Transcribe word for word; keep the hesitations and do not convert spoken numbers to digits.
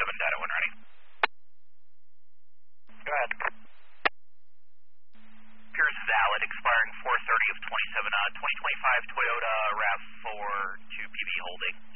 seven data when ready. Go ahead. Appears valid, expiring four thirty of twenty-seven. Uh, twenty twenty-five Toyota RAV four to P V holding.